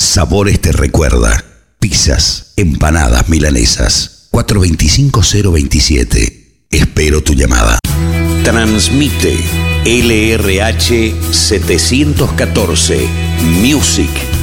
Sabores te recuerda. Pizzas, empanadas, milanesas. 425-027. Espero tu llamada. Transmite LRH 714 Music